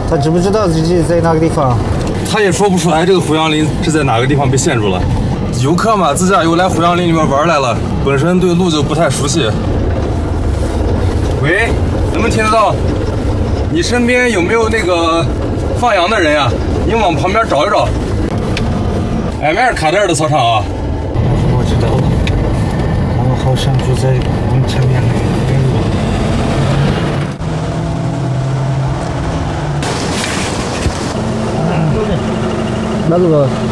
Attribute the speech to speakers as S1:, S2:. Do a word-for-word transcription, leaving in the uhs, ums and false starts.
S1: 他知不知道自己在哪个地方？
S2: 他也说不出来这个胡杨林是在哪个地方被陷住了。游客嘛，自驾游来胡杨林里面玩来了，本身对路就不太熟悉。喂，能不能听得到？你身边有没有那个放羊的人呀？你往旁边找一找。哎，迈尔卡德尔的操场啊。
S1: 我知道了，他们好像就在我们前面那边。那个。